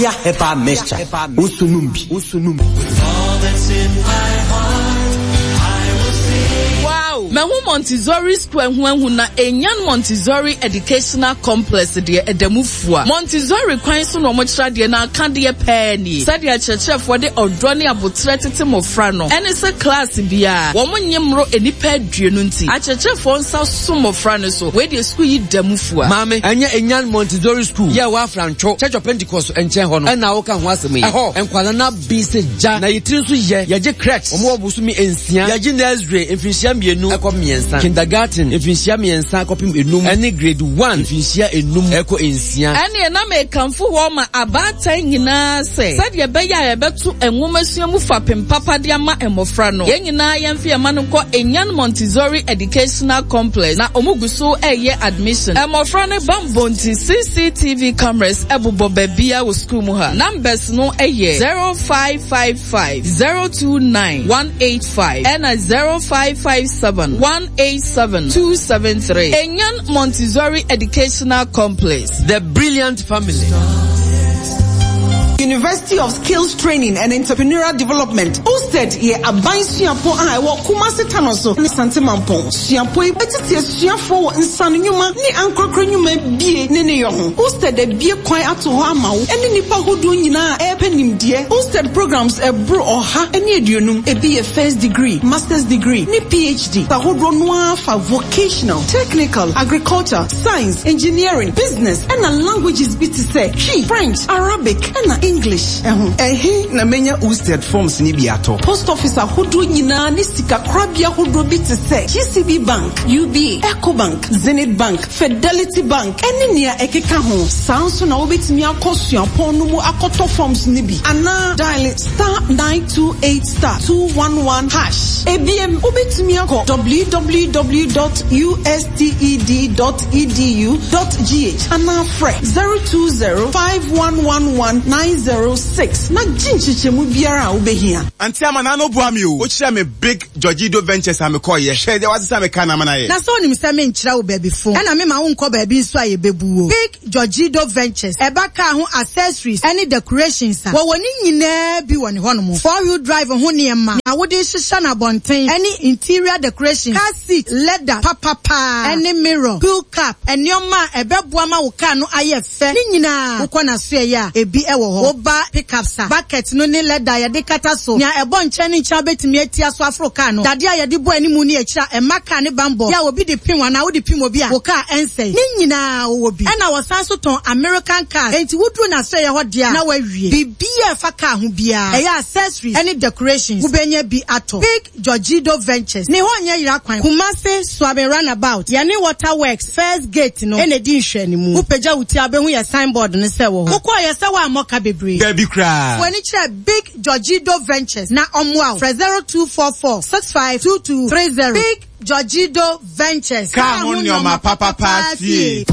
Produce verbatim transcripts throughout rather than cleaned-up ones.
Ya hepa mixture. Usunumbi. Usunumbi. Wow, Mehu Montessori School hu na Enyan Montessori Educational Complex de Edemufua. Montessori kwan so no mo kira de na aka de penny. Said ya chechefo de odrone abotre tete mofra no. Ene se class bia, wo mo nyemro enipa aduenu nti. A chechefo nsa so mofra no so. We de school yi Demufua. Mame, enya Enyan Montessori School. Ya wa Francho, Church of Pentecost enchen ho no. Na wo kan ho aseme. Eho, enkwala na bi se ja na yitiri so ye. Ya je crèche. Omo obusumi ensia. Ya je nursery enfinhia mienu ekọ miensa. Kindergarten enfinhia miensa kopim enum. Ene grade one enfinhia enum ekọ ensia. Ene na me kanfo ho ma abatan nyina se. Said ye be ya ye betu enwomasuamu fapem papa de ama emofra no. Ye nyina ye mfe ma no kọ Enyan Montessori Educational Complex na omuguso eye admission. Emofra ne bambonti C C T V cameras ebubo babia wo school mu ha. Numbers no eye zero five five five zero two nine one eight five and a zero five five seven one eight seven two seven three. Enyan Montessori Educational Complex. The brilliant family. University of Skills Training and Entrepreneurial Development. Hosted ye aban suapo a ewo Kumasi Tanoso ni Santimampon. Suapo e betiti suafo nsanu nyuma ni ankrokro nyuma bie ne ne yo ho. Hosted e bie kwan ato ho amawo. Eni nipa hodo nyina e penimdie. Hosted programs e bro oha eni eduonum e be a first degree, master's degree, ni PhD. Ta hodo no fa vocational, technical, agriculture, science, engineering, business and languages bit to say French, Arabic and English. Eh eh na menya Hosted forms ni biato. Post office ahodo nyina ni sika krabia hodo bi te se G C B Bank, U B A, Ecobank, Zenith Bank, Fidelity Bank. Eni nia ekeka ho. Sanso na obetimi akosua pon no mu akoto forms ni bi. Ana dial star nine two eight star two one one hash. A B M obetimi akọ w w w dot usted dot e d u dot g h. Ana fre zero two zero five one one one nine zero six. Na jinchichemu biara ubehia. Anti amana no buami o. O chire me Big Georgido Ventures amekoye. Share dey wasi say me kana mana ye. Na so ni mse me nchira wo baby phone. Na me ma wo nko baby nso aye bebu o. Big Georgido Ventures. Eba ka ho accessories, any decorations a. Wo woni nyina bi woni hono mo. Four wheel drive ho niema. Na wo de hihya na bonten. Any interior decorations, car seat, leather, papa pa. Any mirror, pool cap, enyoma ebeboa ma wo car no aye fe. Ni nyina wo kona so ye a ebi e wo ho. Oba pickups a. Bucket no ni leather ya de kata so. Nya ebo nche ni ncha betimi atia so afro car no. Dade ya de bo animu ni ekira e maka ne bambo. Ya obi de pin wana wo de pin obi a. Wo car ense. Ni nyina wo bi. E na wo san so ton American cars. Enti wudru na so ye ho de a. Na wa wie. Bibi e fa car ho bia. E ya accessories, any decorations. Wo benya bi ato. Big Georgido Ventures. Ni ho nya yira kwan. Kumase Swabe Runabout. Ya ni Waterworks first gate no. E na di hwe ni mu. Wo peja wuti abehu ye signboard ne se wo. Wo ko ye se wa amoka bebre. Baby cry. When it's a Big Georgido Ventures. Na omwa. For zero two four four six five two two three zero. Big Georgido Ventures. Come on your ma papa party.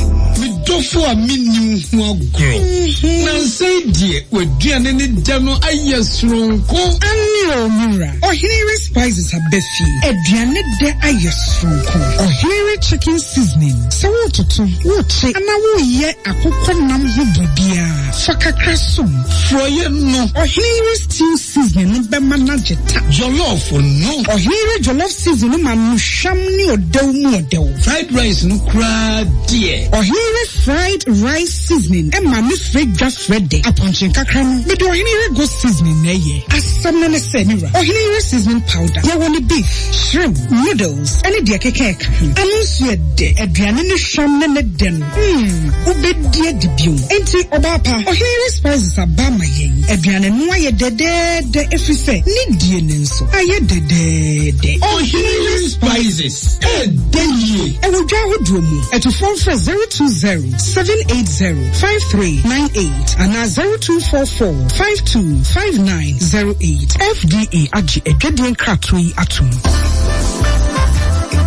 Dofo a minim ho agro na say die waduane ne da no ayesronko ani omura Ohiri spices abefi aduane de ayesronko Ohiri chicken seasoning so wototo woche ana wo ye akokọ nam ho bibia fakakra som froye no Ohiri stew seasoning no be manageta jollof no Ohiri jollof seasoning ma no sham ni odew mu odew fried rice no kra die Ohiri fried rice seasoning and mami fred just ready upon chinkakram me do Ohiri go seasoning na ye asam na senira Ohiri seasoning powder ya woni beef shrimp noodles any de keke anunsu de aduane ne sham na ne den hmm ubedie de bio enti obapa Ohiri spices abama yen aduane no aye dede de efise ni die ne nso aye dede de Ohiri spices e denye e wo dwa hodo mu eto phone for zero two zero seven eight zero five three nine eight and zero two four four five two five nine zero eight. F D A agi edwedien kratui atum.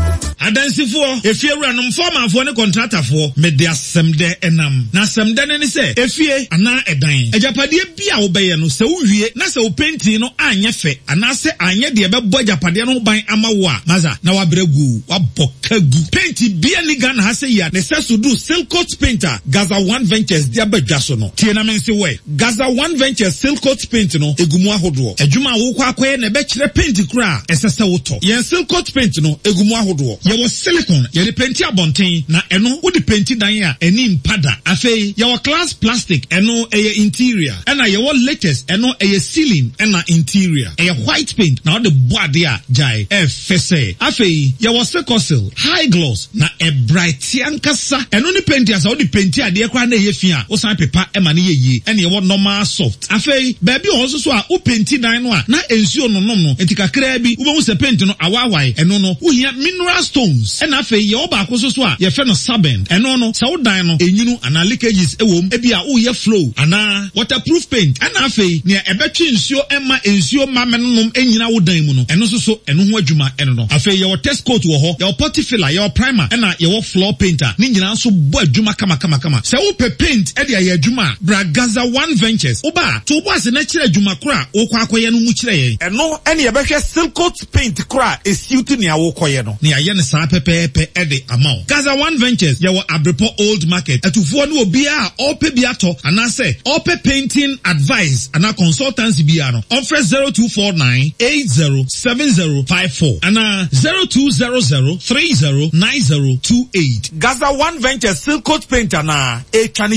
Adansifo, efiewura no mfomafo ne contractorfo me de asemde enam. Na asemde ne ne se efie ana edan. Ejapade bia wo beye no se uwie na se wo painting no anye fe ana se anye de bebo ejapade no ban ama wo a maza na wabregu wabokagu. Paint bia ni Ghana ha se ya ne se so do silk coat painter Gaza One Ventures dia badwa so no. Tie na men se we Gaza One Ventures silk coat paint no egumu ahodo. Adwuma wo kwa kwaye na be kire paint kura esese wo to. Yen silk coat paint no egumu ahodo. Ye wo silicone ye de paint abonten na eno wo de paint dan a eni mpada. Afei ye wo glass plastic eno eye interior. Ena ye wo latest eno eye ceiling ena interior. Eye white paint na wo de boade a jai e fese. Afei ye wo secosil high gloss na e bright yankasa. Eno ni paint asa wo de paint ade e kwa na ye fi a wo san pepa e ma na ye yi. Ena ye wo normal soft. Afei baby o so so a wo paint dan no a na ensuo no no no etikakra bi wo wo se paint no awawai eno no wo hia mineral stones. Ena afei ye wo ba ko so so a ye fe no sabend eno no sa wo dan no enyinu ana leakages ewom e bia wo ye flow ana waterproof paint ana afei ne ebetwe nsuo ema ensuo mamennom enyina wo dan mu no eno so so eno ho adwuma eno no afei ye wo test coat wo ho ye wo potty filler ye wo primer ena ye wo floor painter ni nyina so bo adwuma kama kama kama se wo pe paint e de ye adwuma bra Gaza One Ventures oba to bo ase na kire adwuma kora wo kwa akoye no mu kire ye eno ene ye behwe silk coat paint kora esiutu ne awo koye no ne aye ne sa pepepe e de amount Gaza One Ventures ye wo Abrepo Old Market atufo no obi a ope bi ato ana se ope painting advice ana consultancy bi ano offer zero two four nine eight zero seven zero five four ana zero two zero zero three zero nine zero two eight Gaza One Ventures silk coat painter na e twani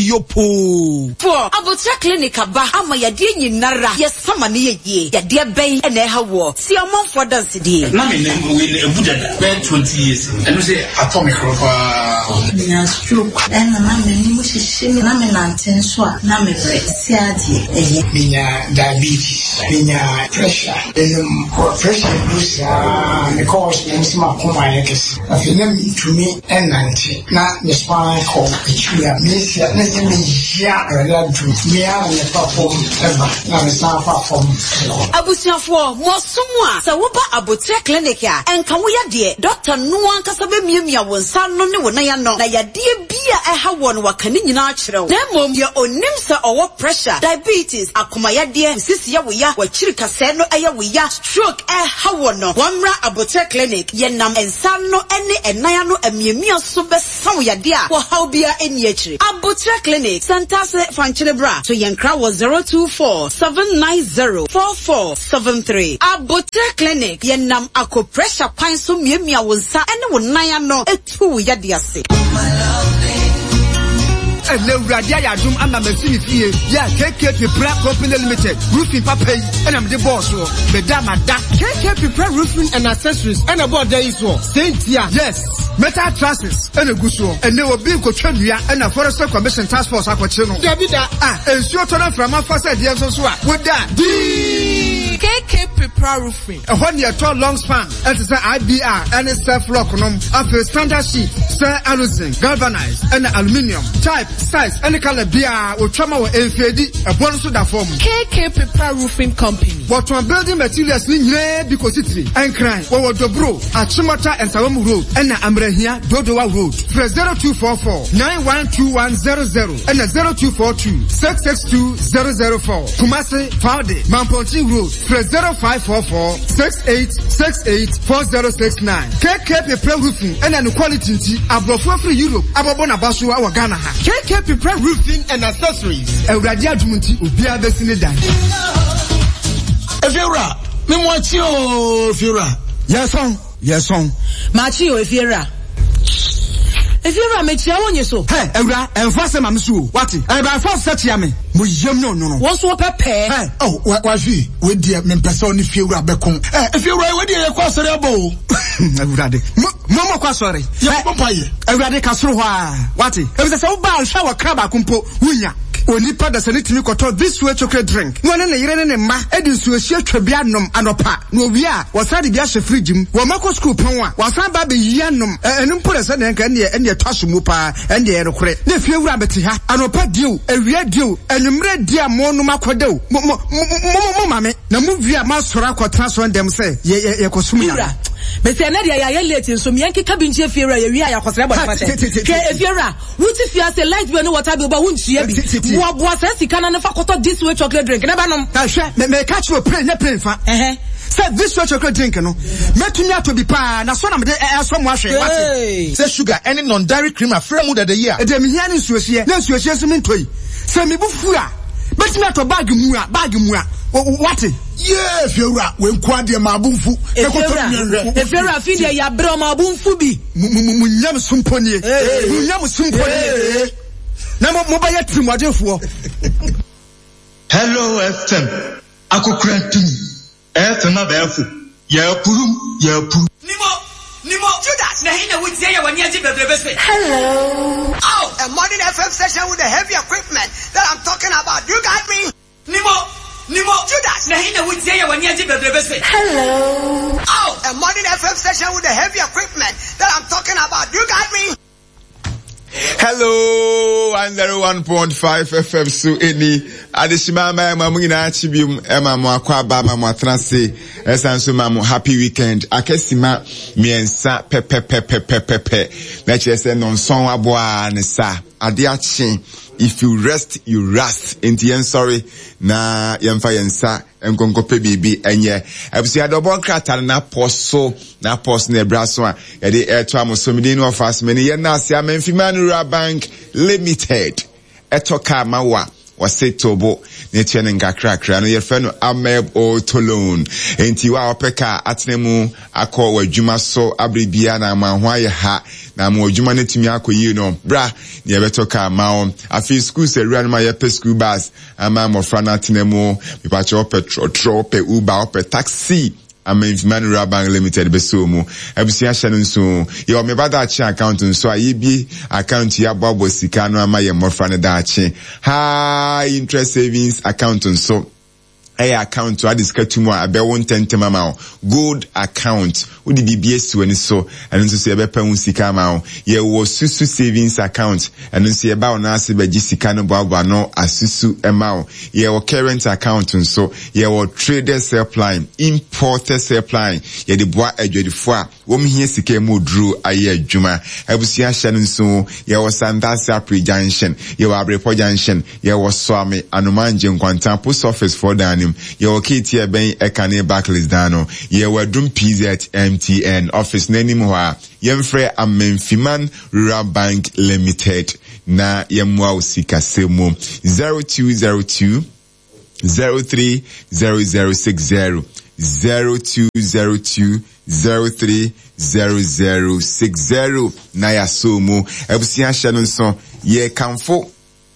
yopo for Abuja clinic aba ama yade nyinara yesama ne yeye yade ben ene ha wo si amon for dance die na me ne we ne ebuja da twenty years eno say atomic rofa na stroke and na me ni mo hihye na me nanten so a na me bre si ade eye minya diabetes minya pressure enum pressure booster me cause me sma koma yekes afi na me tumi enante na me spine call echuya me sia na ye me ya ala du me ya ne perform eba na me sa perform abusiafo mo somu a se wo ba Abuja clinic a enka wo yade doctor no ankasa be miamia wonsa no ne wo na ya no na yade bia e ha wo no wakane nyina a kirew na mom ye onim se owo pressure diabetes akomayade sisi ya wo ya wachiri kase no eye wo ya stroke e ha wo no wamra Abuja clinic ye nam ensa no ene enaya no amiamia so be sawo yade a wo ha bia eni akiri Abuja clinic center se fanchile bra so yenkra wo zero two four seven nine zero four four seven three Abuja clinic ye nam ako pressure kwan so miamia wonsa ene wo nan ano etu wo yade ase and no radia yadum ama machine fie ya K K P Pra Company Limited roofing papa and I'm the boss so madam da K K P Pra roofing and accessories and about there is so saint yes metal trusses and a good so and they will be ko twedua and a forest commission task force akwache no David ah ensure turn from my first idea so so with that K K P Pra roofing a one year tall long span and it's I B R and it's self lock no after standard sheet sir aluzinc galvanized and aluminium type size any color bia o twama wo enfedi e bon so da form K K P Pra roofing company what one building materials ni nyire because city and crime wo wo dobro achimota and sawamu road and amrehia dodowa road for zero two four four nine one two one zero zero and zero two four two six six two zero zero four Kumasi Faude Mamponti road for zero five four four six eight six eight four zero six nine K K P Pra roofing and an quality abrofo free Europe abobona baso wa Ghana ha K K P Pra roofing and accessories Ewradi adwumunti obia besine dan Efiura me mo achi o Efiura yes on yes on machi o Efiura Efiura me chia wonye so hey Ewra enfase ma me so what e ba force set ya me mo yem no no no wo so pepe hey oh wa fi we dia me person ni Efiura bekon eh Efiura we dia ye kwasore abo Ewrade mo mo kwasore ye pompaye Ewrade kasoro ho a what e e be say wo ba hwa wa kraba kumpo wunya onipa da sanitimi koto this way chocolate drink no na yire ne ma edi nsu ehia twabia nom anopa no wi a wasade bia hye fridge mu wo mako school pon a wasan ba be yia nom enum pore se na nka ne ene twaso mu pa ene ye rekore na fie wura beti ha anopa dio ewia dio enumre dia mo no makodeu mo mo mo mame na mu wi a ma sora kotra so ndem se ye ye kosum ya But say na dia ya late so me yanke kabinchi efiera ya wi ya kwasra body fate. Ke efiera, wuti fia say light bi no water bi ba wuntua bi. Wo bo say sika na fa koto this way chocolate drink. Na ba nom. Ka hwe me me catch you play na play fa. Eh say this way chocolate drink no. Metumi ato bi pa na so na me de so mo ahwe. What? Say sugar any non dairy cream afre mu de the year. E de me hia ni nsuohie. Na nsuohie so me ntoi. Say me bufu a. Metumi ato bag mu a, bag mu a. What? Yeah, Fiora, when Quadia Mabunfu, Fiora Fidia Yabra Mabunfu be Munyam Sumponi, Munyam Sumponi. Now, mobile to my dear for. Hello, F M. Ako Cranton. F M Abafu. Ya Purum, Ya Pum. Nimo, Nimo, Judas, Nahina would say when you're the best. Hello. Oh, a modern F M session with the heavy equipment that I'm talking about. You got me? Nimo. Nimo Judas Nahina would say when you're the best. Hello. Oh, a modern F M session with the heavy equipment that I'm talking about. You got me? Hello, one oh one point five F M so any adishima ma mamuna chibium ema mo akwa ba ma mo atrase esanso ma mo happy weekend akesima miensa pepe pepe pepe pepe na chese non son aboa ne sa ade achi. If you rest, you rust. Inti yen sorry na yemfa yensa enkonko pe bibi enye. Ebusi adobon krata na poso na pos na braso a yede eto amoso mi no fast many yen na sia Memphimanu Rural Bank Limited. Eto ka mawa wase tobo ne tiene ngakra kra no yefe no Ameb Otolon. Enti wa opeka atnemu akọ wadwuma so abribia na manhwa ye ha. Na mo juma ne timi akoyi no bra ne yebeto ka mawo afi school se rua no ma ye pe school bus ama mo fra na tenemu mi pa cho petrol tro pe uber pe taxi ama Memphimanu Rural Bank Limited be so mu abusia hye no nso ye o me bada achi account nso ayi bi account ya bobo sika no ama ye mo fra ne da achi high interest savings account nso a account to adiska tumu abe won tentem ma gold account wo di B B S wani so eno nso se be pa hu sika ma ye wo susu savings account eno nso ye ba ona ase be gi sika no boabo no asusu ema ye wo current account nso ye wo trader supply importer supply ye de boa adwadifo a wo mhie sika mu dru aye adwuma abusia hye no nso ye wo Sandasa Pre Junction ye wo Abrepo Junction ye wo Soame Anumanje Nkwanta post office for Daniel ye okiti e ben ekane Barclays dano ye wadum P Z M T N office nanim ho a yemfrɛ Memphimanu Rural Bank Limited na yemwa usika semo zero two zero two zero three zero zero six zero zero two zero two zero three zero zero six zero na yasomo ebusia hye no nso ye kamfo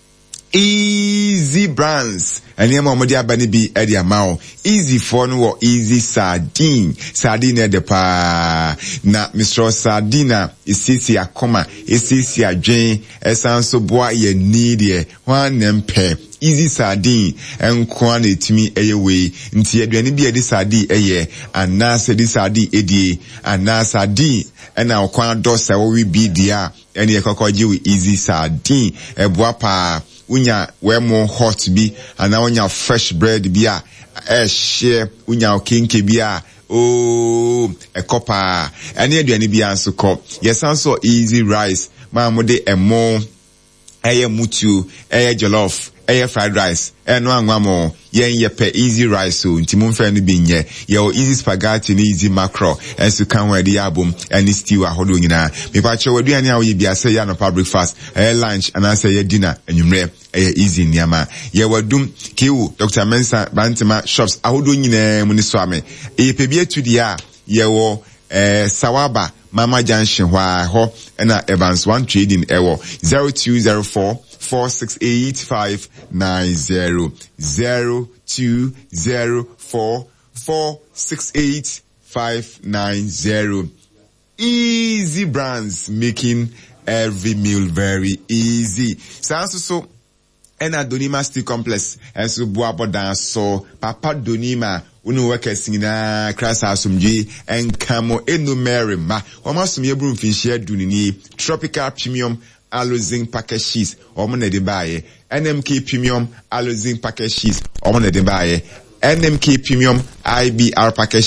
Easy Brands eni ma omodi abani bi e dia mawo easy for no wo easy sardine sardine de pa na Mister Sardina isisi akoma isisi adwen esanso boa ye need ye wan nempe easy sardine enko na etimi eyewe nti aduane bi e di sardine eye anase di sardine edie anase sardine ena okwan do se wo wi bi dia eni ekokoji we easy sardine e boa pa unya wemo hot bi ana unya fresh bread bi a e share unya okinke bi a oh e kopa ene aduane bi anso ko yesanso easy rice ma mo de emo eye mutu eye jollof eye fried rice eno anwamo yen yepe easy rice so ntimu mfa no bi nye ye o easy spaghetti ni easy macro enso kan we di album any stew ahodo nyina me pa che waduane a wo ye bia say ya no breakfast eh lunch and I say dinner enwumre eh easy niama ye wadum kiwu Doctor Mensa Bantima shops ahodo nyina mu ni so ame e pe bi etu dia ye wo eh Sawaba Mama Junction hwa ho na Evans one trading ewo zero two zero four four six eight five nine zero zero two zero four four six eight five nine zero. Easy Brands, making every meal very easy. So so ena Donima Steel Complex and so boabo dan so Papa Donima unu weke singina krasa asumji enkamo enumere ma wama sumye bru mfinshia dunini Tropical Premium Aloe Zinc packet sheets omo na de baye N M K Premium Aloe Zinc packet sheets omo na de baye N M K Premium I B R packet sheets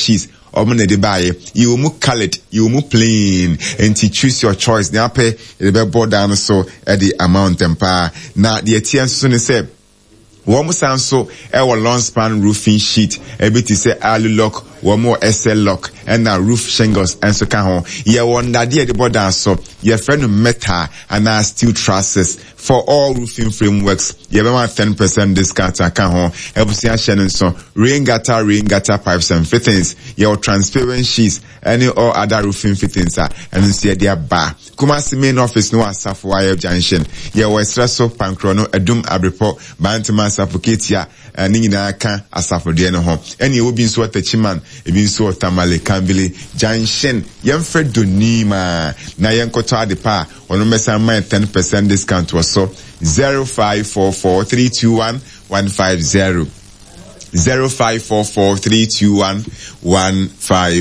omne de baye you mu colored you mu plain and to choose your choice na pay e be board down so at the amount tempa na the etian so ne say Womo sanso ewo long span roofing sheet ebiti say alu lock womo S L lock and na roof shingles and so ka ho ye wonder de the border so ye friend metal and na steel trusses for all roofing frameworks ye be ma ten percent discount ka ho ebusia hye so rain gutter rain gutter pipes and fittings your transparent sheets any all other roofing fittings are and see their bar Kumasi main office no asafo wire junction ye wo esreso pankro no adum abrepo bantima Sapuketia and Nina Kan Asafo no home. Any will be so at the Chiman, a bin so Tamale Kambili, Janshen, Yamfred Dunima, Nayankota de Pa, on Messa my ten percent discount or so zero five four four three two one one five zero zero five four four three two one one five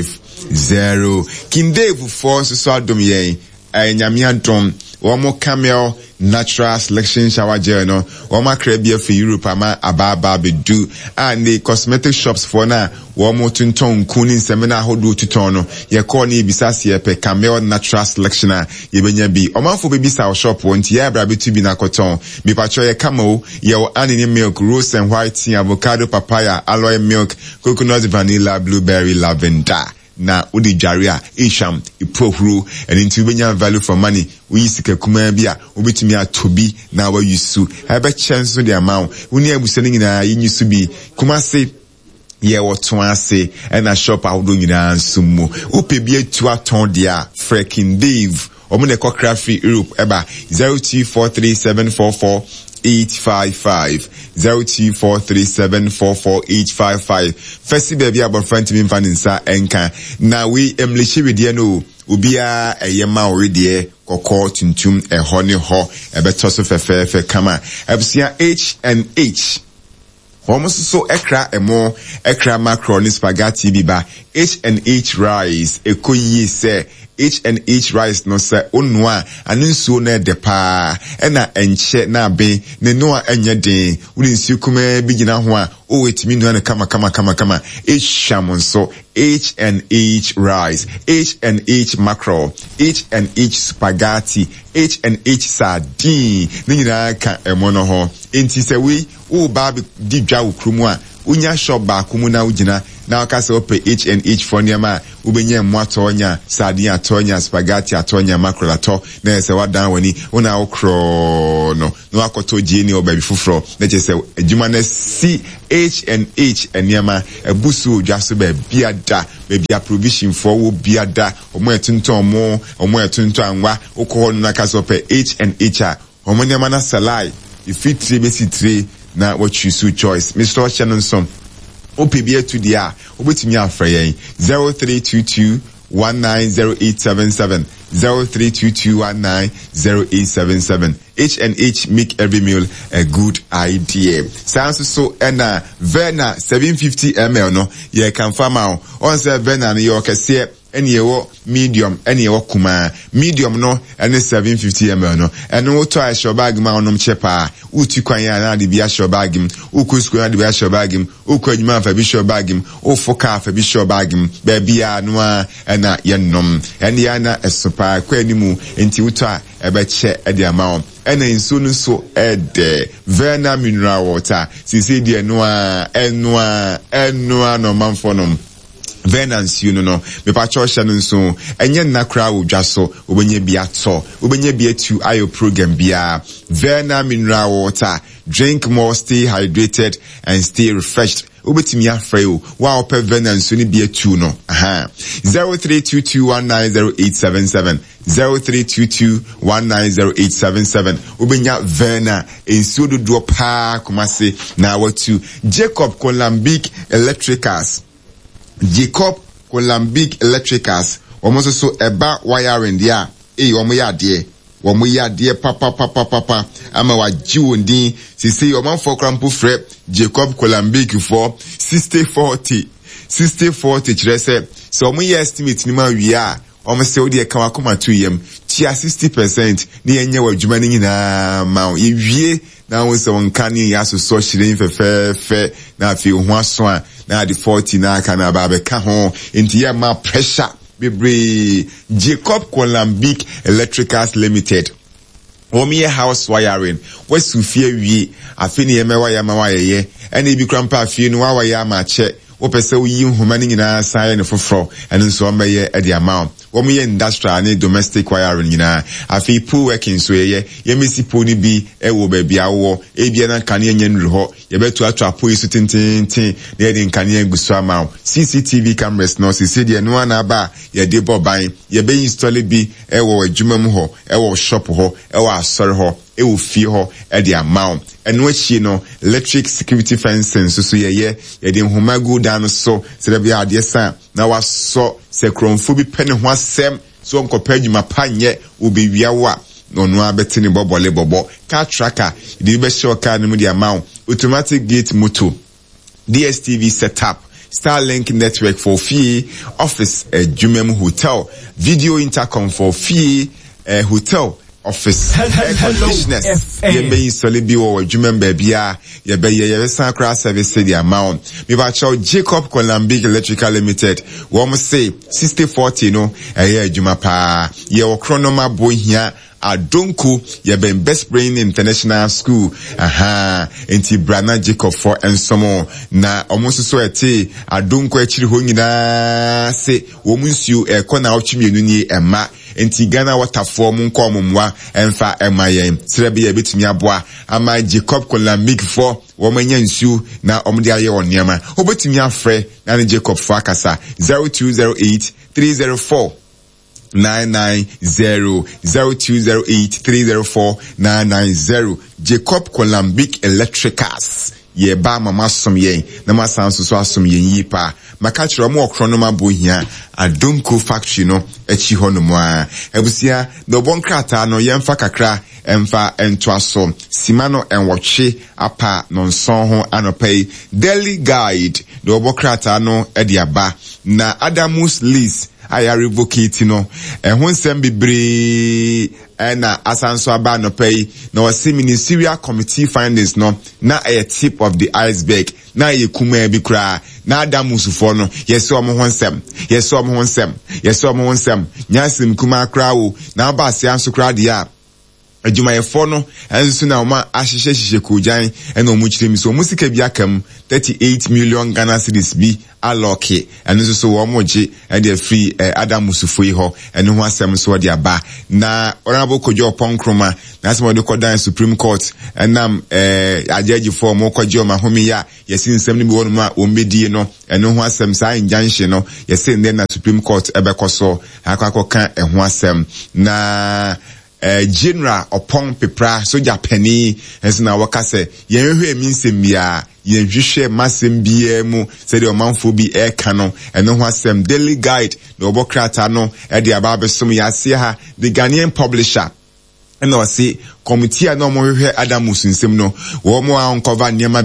zero. Kindevu force so domye, a Nyamiantom, Womo Camel. Natural selection shower gel no woma krabia for Europe ama ababa bedu and the cosmetic shops for na womo tunton kuni seminar hodu tuton no ye call ni bisasi ye pe Camel natural selection a ye benya bi omanfo be bisa shop wonti ye bra betu bi na koton mi pacho ye kamo ye o anini milk rose and white tea avocado papaya aloe milk coconut vanilla blueberry lavender na udi jaria isham iprohuru and into benya value for money we sika kuma bia obetumi atobi na wa yusu ebe chance the amount uni abusani nyina yinyusu bi kuma se ye woto ase and a shop ahodo nyina nsumu upe bi etu aton dia freaking Dave omune kokra free Europe eba zero two four three seven four four eight five five zero two four three seven four four eight five five first baby about friend me faninsa enka na we emlishi we no ubia eyema already kokko tuntum ehɔ ne hɔ ebeto so fefefe kama ebusia H and H almost so ekra emo ekra macaroni spaghetti biba H and H rice ekoyi se H and H rice no se onwa anunsuo na de pa ena enche na be ne no anya den wudi nsu kuma bi gina ho a o wetimi no na kama kama kama kama H shamon so H and H rice H and H mackerel H and H spaghetti H and H sardine ne nyina ka emo no ho enti se we o ba bi di dwa okrumu a unya shop ba kumu na ugina na akase ope H and H for niema ubenye mwato onya sardine atonya spaghetti atonya mackerel ato na ese wadan wani una okro no no akoto jini o baby fufro na je se adwuma na C H and H eniema ebusu odwaso ba biada be bia provision for wo biada omo etunton mo omo etunton anwa okọ no na akase ope H and H a omo niema na salai ifitri be sitri na what you so choice Mister Shannon O P B A to the A obetumi afra yen zero three two two one nine zero eight seven seven zero three two two one nine zero eight seven seven H and H make every meal a good idea. Sounds so and uh Verna seven fifty milliliters no ye can farm out on say Verna no yo kese any yewo medium any yewo kuma medium no any seven fifty milliliters no and wo to a show bag ma onom chepa uti kwan ya na de bia show bag im ukusku na de bia show bag im ukwadwuma fa bi show bag im ofoka fa bi show bag im ba bia no a na yenom and ya na esopa kwa animu enti wo to a ebe che e de amount and inso no so ede Verna mineral water sisi de no a eno a eno a no manfonom Venance you know me pa chosha no so enye na kra wo dwaso obenye bia to obenye bia tu ayo program bia Verna mineral water drink more stay hydrated and stay refreshed obetimi afra o wa ope Venance ni bia tu no aha zero three two two one nine zero eight seven seven zero three two two one nine zero eight seven seven obenya Verna enso do do pa komase na watu Jacob Colambic Electricals Jacob Colambic Electricals omo so eba wiring dia eh omo ya de omo ya de papa papa papa ama wa jiwondin sisi omo for crampo fre Jacob Colambic for sixty forty sixty forty chirese so omo ya estimate ni ma wi a omo se odi e kan akoma to yem tia sixty percent ni enye wa dwuma ni nyina ma ye wie na wo se won kan ni asoso hyiren fefefe na afi ho aso a na the forty na aka na ba be ka ho enti ya ma pressure bebre. Jacob Columbik Electricals Limited Omi house wiring wesu fie wi afini ye mewa ya mawa ye ene bi krampa afie no wa ya ma che wo pese wo yi nhoma ni nyina sai ne foforo ene nso mba ye e dia ma wo ye industrial ne domestic wiring nyina afi pool working so ye ye mesi pool ni bi e wo ba bia wo e bia na kan ye nyanru ho ye betu atwa pool su tintintin na ye din kan ye gusu ama C C T V cameras no C C de no na ba ye de boban ye be install bi e wo adwuma mu ho e wo shop ho e wo asori ho e wo fie ho e de ama eno achi no electric security fencing so so ye ye ye de nhoma go down so se de bia de san na wa so se kronfo bi pene ho asem so nkopa adwuma pa nye obewia wa no no abeti ni bobole bobo car tracker de be show car no de ama automatic gate motor D S T V setup Starlink network for fee office a uh, Jumem hotel video intercom for fee a uh, hotel office air conditioners ye be install bi wo Jumem bia ye be ye san kra service the amount me ba chow Jacob Columbik Electrical Limited wo mo say sixty forty no eh adwuma pa ye wo chronoma boy hia Adonko ye be best brain international school aha enti Brana Jacob for ensomo na omonso so ete Adonko achiri ho nyina se wo munsuo e kona ochimienu ni ema enti Ghana waterfall mu nko omumwa emfa emayen srebe ye betumi aboa ama Jacob Columbik for wo manya nsuo na omde aye onema obetumi afre na Jacob for akasa zero two zero eight three zero four nine nine zero zero two zero eight three zero four nine nine zero Jacob Columbik Electricals ye ba mama som yen na masan so so asom yen yi pa maka kire mo okronoma bohia Adonko factory no echi ho no mo a ebusia do bon krata no yemfa kakra emfa entwaso simano enwoche apa no nson ho anopai daily guide do bon krata no ediaba na Adamus list aya revocate no ehun sem bibre na asanso aba no pay na wasi ministerial committee findings no na a tip of the iceberg na ye kuma bi kra na Adamus fo no yeso omo honsem yeso omo honsem yeso omo honsem nyasim kuma kra wo na ba se anso kra dia adwumayefo no enso na oma ahyehye hyehye kojan ena omu kiremi so musika bi akam thirty-eight million Ghana cedis bi aloke enso so wo moje e de free eh, Adamus fo yi ho eno ho asem so de aba na honorable Kojo Ponkroma na asem de kodan Supreme Court enam eh ajeji fo mo Kojo mahomi ya yesi nsem ni bi wonu ma ombedie no eno ho asem sa injunction no yesi nde na Supreme Court ebekoso akwakoka eho asem na Uh, general upon pepra soja penny as na waka se yen hwe mi nsem bia yen hwehwe masem bia mu se de omanfo bi e ka no eno ho asem daily guide no obokrata no e de aba besom ya se ha the Ghanaian publisher eno se committee na mo hwehwe Adamus nsem no wo mo a uncover niam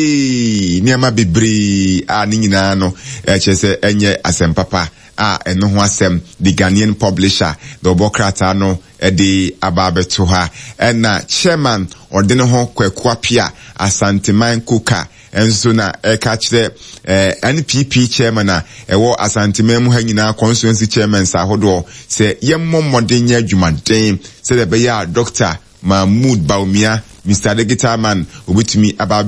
bebre niam bebre a ni nyina no e chese enye asem papa a eno ho asem the Ghanaian publisher the obokrata no edi ababeto ha ena chairman ordene ho kwakwapia Asanteman Kuka enso na eka kire eh, N P P chairman a ewo Asanteman mu ha nyina constituency chairman sa hodo se yemmo modern ya dwumaden se de be ya Doctor Mahmoud Baumia Mister Legitaman obutumi aba